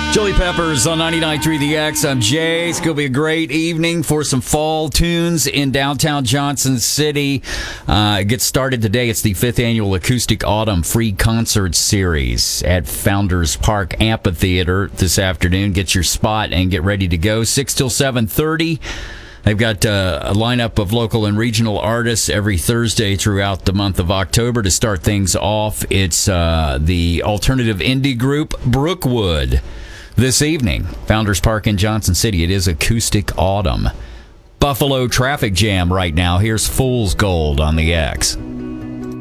Chili Peppers on 99.3 The X. I'm Jay. It's going to be a great evening for some fall tunes in downtown Johnson City. It gets started today. It's the 5th annual Acoustic Autumn Free Concert Series at Founders Park Amphitheater this afternoon. Get your spot and get ready to go. 6 till 7:30. They've got a lineup of local and regional artists every Thursday throughout the month of October. To start things off, it's the alternative indie group Brookwood. This evening, Founders Park in Johnson City. It is Acoustic Autumn. Buffalo Traffic Jam right now. Here's Fool's Gold on the X.